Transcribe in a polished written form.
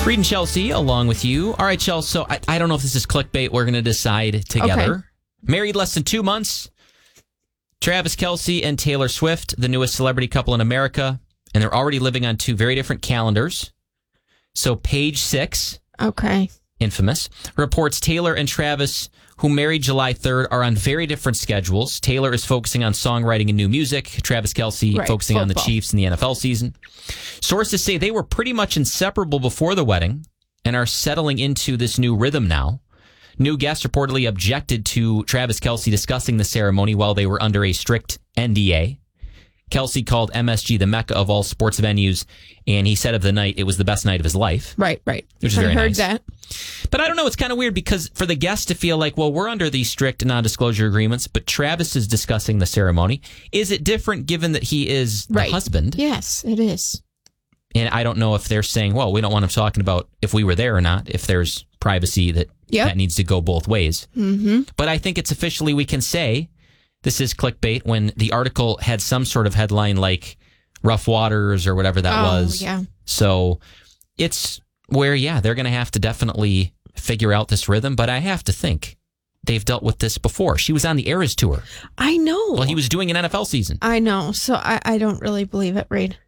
Reed and Chelsea along with you. All right, Chelsea, so I don't know if this is clickbait. We're going to decide together. Okay. Married less than 2 months. Travis Kelce and Taylor Swift, the newest celebrity couple in America. And they're already living on 2 very different calendars. So Page Six, Okay. infamous, reports Taylor and Travis, who married July 3rd, are on very different schedules. Taylor is focusing on songwriting and new music. Travis Kelce focusing on the Chiefs and the NFL season. Sources say they were pretty much inseparable before the wedding and are settling into this new rhythm now. New guests reportedly objected to Travis Kelce discussing the ceremony while they were under a strict NDA. Kelce called MSG the mecca of all sports venues, and he said of the night, it was the best night of his life. Right. Which is very I heard nice. that. But I don't know, it's kind of weird because for the guests to feel like, well, we're under these strict non-disclosure agreements, but Travis is discussing the ceremony. Is it different given that he is the husband? Yes, it is. And I don't know if they're saying, well, we don't want him talking about if we were there or not, if there's privacy that needs to go both ways. Mm-hmm. But I think it's officially, we can say, this is clickbait when the article had some sort of headline like Rough Waters or whatever that was. Yeah. So it's where, they're going to have to definitely figure out this rhythm. But I have to think they've dealt with this before. She was on the Eras Tour. I know. Well, he was doing an NFL season. I know. So I don't really believe it, Reed.